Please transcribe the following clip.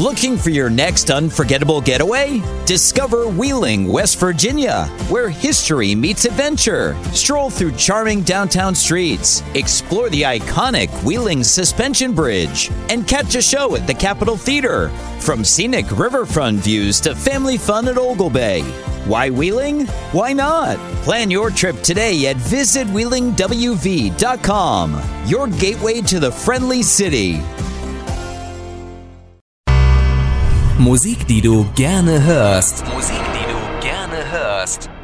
Looking for your next unforgettable getaway? Discover Wheeling, West Virginia, where history meets adventure. Stroll through charming downtown streets, explore the iconic Wheeling Suspension Bridge, and catch a show at the Capitol Theater. From scenic riverfront views to family fun at Ogle Bay. Why Wheeling? Why not? Plan your trip today at visitwheelingwv.com, your gateway to the friendly city. Musik, die du gerne hörst. Musik, die du gerne hörst.